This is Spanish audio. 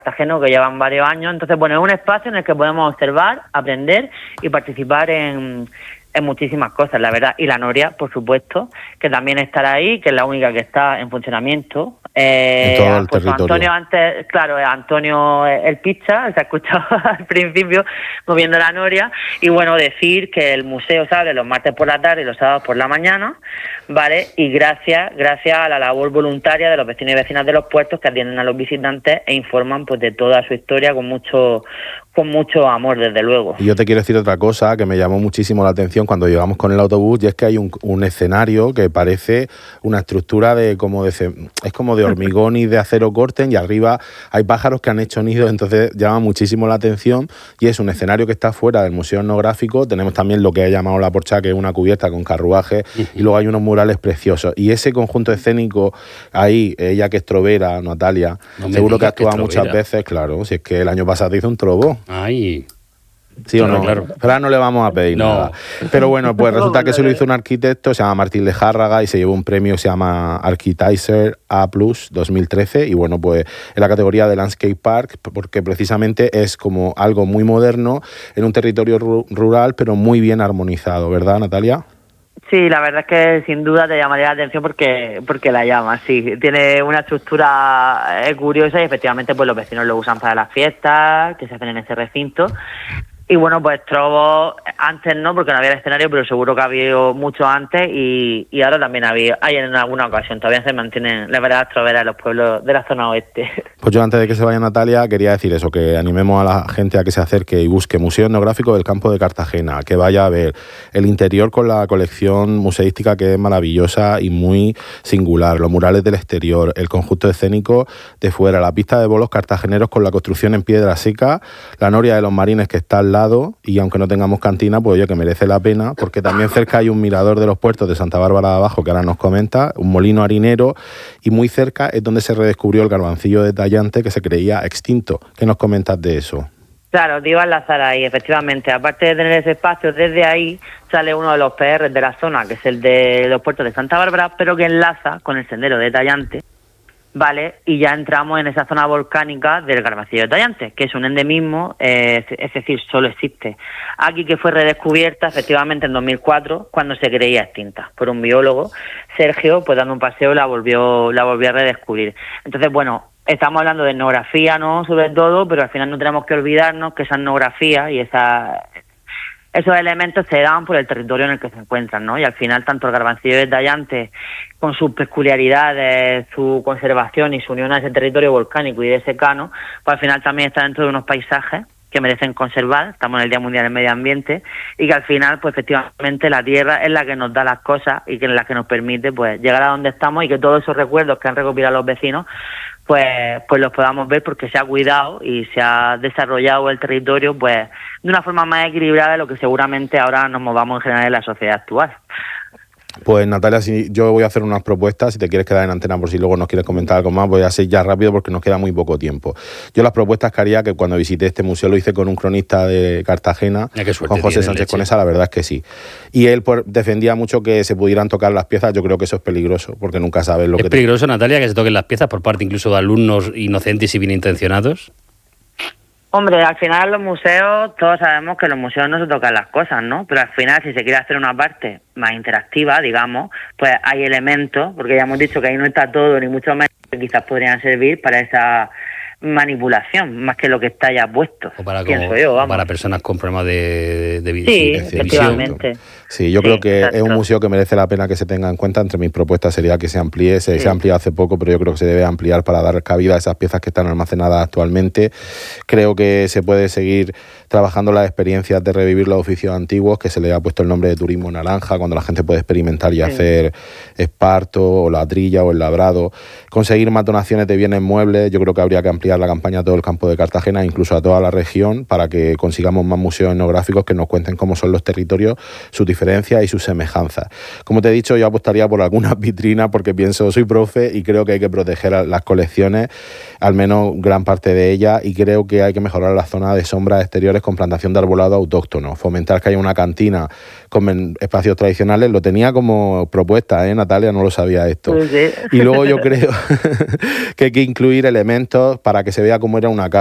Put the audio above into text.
Cartagena, que llevan varios años. Entonces, bueno, es un espacio en el que podemos observar, aprender y participar en muchísimas cosas, la verdad. Y la Noria, por supuesto, que también estará ahí, que es la única que está en funcionamiento. En todo el pues territorio. Antonio antes, claro, Antonio el Picha, se ha escuchado al principio moviendo la Noria. Y bueno, decir que el museo se abre los martes por la tarde y los sábados por la mañana, ¿vale? Y gracias a la labor voluntaria de los vecinos y vecinas de los puertos que atienden a los visitantes e informan pues de toda su historia con mucho amor, desde luego. Y yo te quiero decir otra cosa que me llamó muchísimo la atención cuando llegamos con el autobús, y es que hay un escenario que parece una estructura es como de hormigón y de acero corten, y arriba hay pájaros que han hecho nido, entonces llama muchísimo la atención, y es un escenario que está fuera del Museo Etnográfico. Tenemos también lo que ha llamado La Porcha, que es una cubierta con carruajes, y luego hay unos murales preciosos. Y ese conjunto escénico ahí, ella que es trovera, Natalia, seguro que actúa muchas veces, claro, si es que el año pasado hizo un trobo. Ay. ¿Sí o no? Claro. Pero ahora no le vamos a pedir nada. Pero bueno, pues resulta que se lo hizo un arquitecto, se llama Martín Lejárraga, y se llevó un premio que se llama Architizer A+ 2013, y bueno, pues en la categoría de Landscape Park, porque precisamente es como algo muy moderno en un territorio rural, pero muy bien armonizado, ¿verdad, Natalia? Sí, la verdad es que sin duda te llamaría la atención porque la llama, sí. Tiene una estructura curiosa y efectivamente pues los vecinos lo usan para las fiestas que se hacen en ese recinto. Y bueno, pues trobos antes no, porque no había el escenario, pero seguro que ha habido mucho antes y ahora también hay en alguna ocasión. Todavía se mantienen las veradas troveras en los pueblos de la zona oeste. Pues yo, antes de que se vaya Natalia, quería decir eso, que animemos a la gente a que se acerque y busque Museo Etnográfico del Campo de Cartagena, que vaya a ver el interior con la colección museística, que es maravillosa y muy singular, los murales del exterior, el conjunto escénico de fuera, la pista de bolos cartageneros con la construcción en piedra seca, la Noria de los Marines que está al lado, y aunque no tengamos cantina, pues oye, que merece la pena, porque también cerca hay un mirador de los puertos de Santa Bárbara de Abajo, que ahora nos comenta, un molino harinero, y muy cerca es donde se redescubrió el garbancillo de Tallante, que se creía extinto. ¿Qué nos comentas de eso? Claro, te iba a enlazar ahí, efectivamente. Aparte de tener ese espacio, desde ahí sale uno de los PRs de la zona, que es el de los puertos de Santa Bárbara, pero que enlaza con el sendero de Tallante, ¿vale? Y ya entramos en esa zona volcánica del Garbancillo de Tallante, que es un endemismo, es decir, solo existe aquí, que fue redescubierta efectivamente en 2004, cuando se creía extinta por un biólogo. Sergio, pues dando un paseo, la volvió a redescubrir. Entonces, bueno, estamos hablando de etnografía, ¿no?, sobre todo, pero al final no tenemos que olvidarnos que esa etnografía y esos elementos se dan por el territorio en el que se encuentran, ¿no? Y al final, tanto el Garbancillo de Tallante, con sus peculiaridades, su conservación y su unión a ese territorio volcánico y de secano, pues al final también está dentro de unos paisajes que merecen conservar. Estamos en el Día Mundial del Medio Ambiente, y que al final, pues efectivamente, la tierra es la que nos da las cosas y que es la que nos permite pues llegar a donde estamos, y que todos esos recuerdos que han recopilado los vecinos pues los podamos ver, porque se ha cuidado y se ha desarrollado el territorio pues de una forma más equilibrada de lo que seguramente ahora nos movamos en general en la sociedad actual. Pues Natalia, si yo voy a hacer unas propuestas, si te quieres quedar en antena por si luego nos quieres comentar algo más, voy a ser ya rápido porque nos queda muy poco tiempo. Yo las propuestas que haría, que cuando visité este museo lo hice con un cronista de Cartagena, con José Sánchez Conesa, la verdad es que sí. Y él pues defendía mucho que se pudieran tocar las piezas. Yo creo que eso es peligroso, porque nunca sabes lo que... ¿Es peligroso, Natalia, que se toquen las piezas por parte incluso de alumnos inocentes y bien intencionados? Hombre, al final en los museos, todos sabemos que en los museos no se tocan las cosas, ¿no? Pero al final, si se quiere hacer una parte más interactiva, digamos, pues hay elementos, porque ya hemos dicho que ahí no está todo, ni mucho menos, que quizás podrían servir para esa manipulación, más que lo que está ya puesto, o para, pienso yo, vamos. Para personas con problemas de sí, efectivamente. Sí, yo creo que es un museo que merece la pena que se tenga en cuenta. Entre mis propuestas sería que se amplíe, se ha ampliado hace poco, pero yo creo que se debe ampliar para dar cabida a esas piezas que están almacenadas actualmente. Creo que se puede seguir trabajando las experiencias de revivir los oficios antiguos, que se le ha puesto el nombre de turismo naranja, cuando la gente puede experimentar y hacer esparto o ladrilla o el labrado. Conseguir más donaciones de bienes muebles. Yo creo que habría que ampliar la campaña a todo el campo de Cartagena, incluso a toda la región, para que consigamos más museos etnográficos que nos cuenten cómo son los territorios, sus diferentes diferencias y sus semejanzas. Como te he dicho, yo apostaría por algunas vitrinas porque pienso, soy profe y creo que hay que proteger a las colecciones, al menos gran parte de ellas, y creo que hay que mejorar la zona de sombras exteriores con plantación de arbolado autóctono, fomentar que haya una cantina con espacios tradicionales. Lo tenía como propuesta, Natalia, no lo sabía esto. Sí. Y luego yo creo que hay que incluir elementos para que se vea cómo era una casa.